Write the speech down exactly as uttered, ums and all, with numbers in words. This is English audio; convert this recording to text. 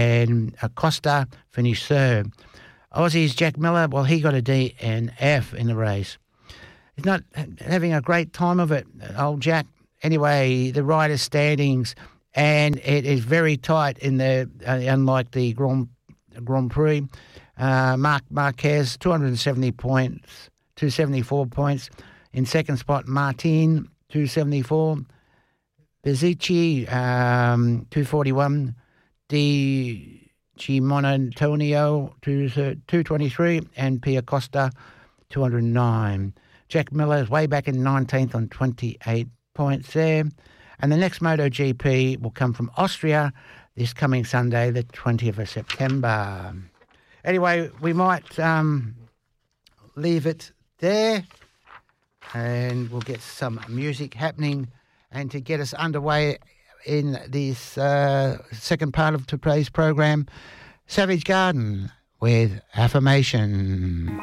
and Acosta finished third. Aussie's Jack Miller, well, he got a D and F in the race. He's not having a great time of it, old Jack. Anyway, the rider standings, and it is very tight in the, uh, unlike the Grand, Grand Prix. Uh, Marc Marquez, two hundred seventy points, two hundred seventy-four points. In second spot, Martin, two hundred seventy-four. Bezzecchi, um, two hundred forty-one. Di Gimonantonio, two hundred twenty-three. And Pia Costa, two hundred nine. Jack Miller is way back in nineteenth on twenty-eight points there. And the next MotoGP will come from Austria this coming Sunday, the twentieth of September. Anyway, we might um, leave it there, and we'll get some music happening. And to get us underway in this uh, second part of today's program, Savage Garden with Affirmation.